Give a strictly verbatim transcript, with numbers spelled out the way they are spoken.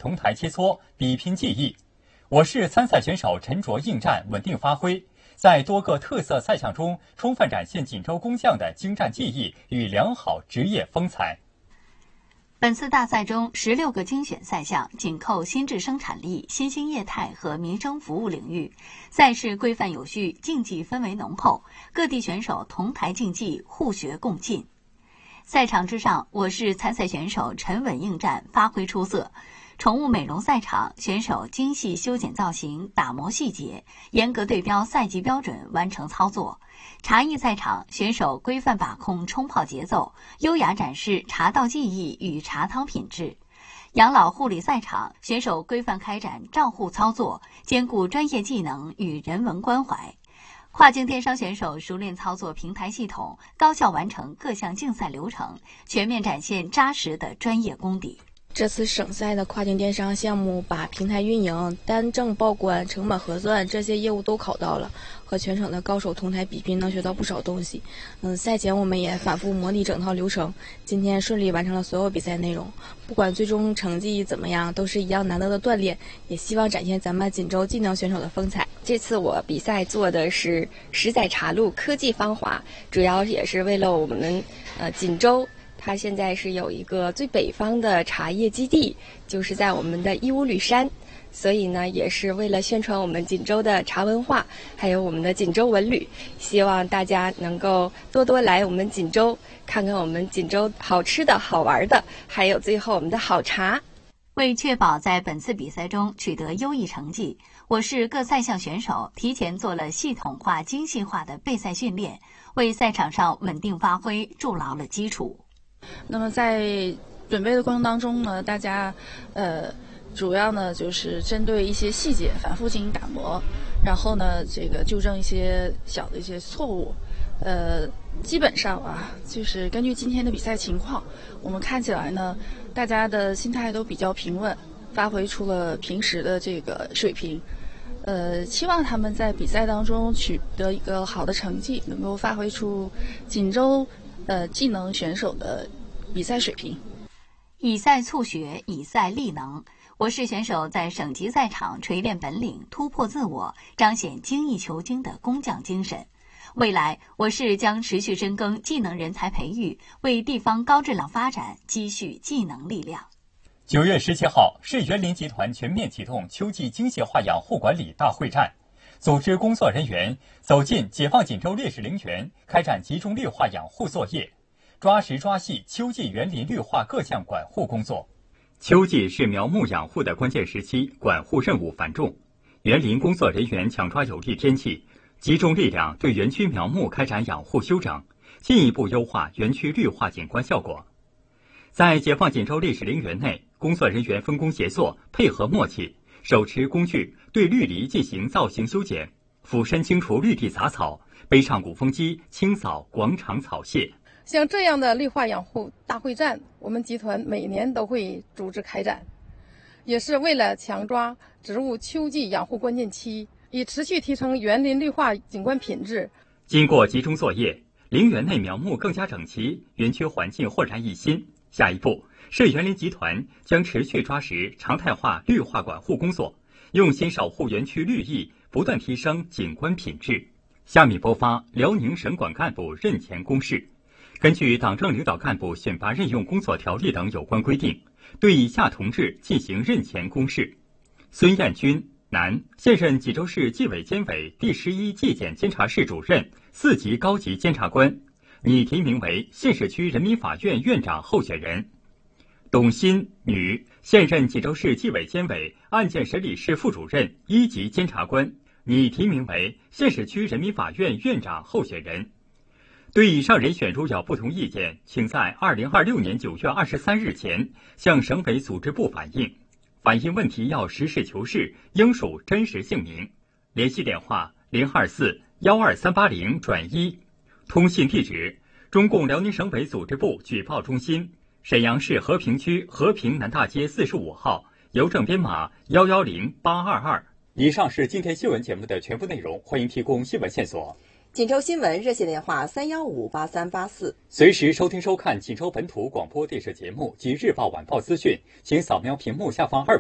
同台切磋，比拼技艺。我市参赛选手沉着应战，稳定发挥，在多个特色赛项中充分展现锦州工匠的精湛技艺与良好职业风采。 本次大赛中，十六个精选赛项紧扣新质生产力、新兴业态和民生服务领域，赛事规范有序，竞技氛围浓厚，各地选手同台竞技，互学共进。赛场之上，我市参赛选手沉稳应战，发挥出色。宠物美容赛场，选手精细修剪造型，打磨细节，严格对标赛级标准，完成操作。茶艺赛场，选手规范把控冲泡节奏，优雅展示茶道技艺与茶汤品质。养老护理赛场，选手规范开展照护操作，兼顾专业技能与人文关怀。跨境电商选手熟练操作平台系统，高效完成各项竞赛流程，全面展现扎实的专业功底。 这次省赛的跨境电商项目把平台运营、单证报关、成本核算这些业务都考到了，和全省的高手同台比拼，能学到不少东西。嗯，赛前我们也反复模拟整套流程，今天顺利完成了所有比赛内容。不管最终成绩怎么样，都是一样难得的锻炼，也希望展现咱们锦州技能选手的风采。 这次我比赛做的是十载茶路科技芳华，主要也是为了我们呃锦州。它现在是有一个最北方的茶叶基地，就是在我们的义乌吕山，所以呢，也是为了宣传我们锦州的茶文化，还有我们的锦州文旅，希望大家能够多多来我们锦州，看看我们锦州好吃的好玩的，还有最后我们的好茶。 为确保在本次比赛中取得优异成绩，我市各赛项选手提前做了系统化、精细化的备赛训练，为赛场上稳定发挥筑牢了基础。 那么在准备的过程当中呢，大家呃主要呢就是针对一些细节反复进行打磨，然后呢这个纠正一些小的一些错误。呃基本上啊，就是根据今天的比赛情况，我们看起来呢大家的心态都比较平稳，发挥出了平时的这个水平。呃期望他们在比赛当中取得一个好的成绩，能够发挥出锦州呃技能选手的比赛水平。 以赛促学，以赛立能。我市选手在省级赛场锤炼本领，突破自我，彰显精益求精的工匠精神。未来，我市将持续深耕技能人才培育，为地方高质量发展积蓄技能力量。 九月十七号，市园林集团全面启动秋季精细化养护管理大会战，组织工作人员走进解放锦州烈士陵园，开展集中绿化养护作业，抓实抓细秋季园林绿化各项管护工作。秋季是苗木养护的关键时期，管护任务繁重。园林工作人员抢抓有利天气，集中力量对园区苗木开展养护修整，进一步优化园区绿化景观效果。在解放锦州烈士陵园内，工作人员分工协作，配合默契，手持工具对绿篱进行造型修剪，俯身清除绿地杂草，背上鼓风机清扫广场草屑。 像这样的绿化养护大会战，我们集团每年都会组织开展，也是为了强抓植物秋季养护关键期，以持续提升园林绿化景观品质。 经过集中作业，陵园内苗木更加整齐，园区环境焕然一新。下一步，市园林集团将持续抓实常态化绿化管护工作，用心守护园区绿意，不断提升景观品质。下面播发辽宁省管干部任前公示。根据党政领导干部选拔任用工作条例等有关规定，对以下同志进行任前公示：孙艳军，男，现任济州市纪委监委第十一纪检监察室主任，四级高级监察官，拟提名为县市区人民法院院长候选人。董鑫，女，现任济州市纪委监委案件审理室副主任、一级监察官，拟提名为县市区人民法院院长候选人。对以上人选如有不同意见，请在二零二六年九月二十三日前向省委组织部反映。反映问题要实事求是，应属真实姓名。联系电话零二四幺二三八零转一，通信地址中共辽宁省委组织部举报中心，沈阳市和平区和平南大街四十五号，邮政编码幺幺零八二二。以上是今天新闻节目的全部内容，欢迎提供新闻线索。 锦州新闻热线电话三幺五八三八四， 随时收听收看锦州本土广播电视节目及日报晚报资讯，请扫描屏幕下方二维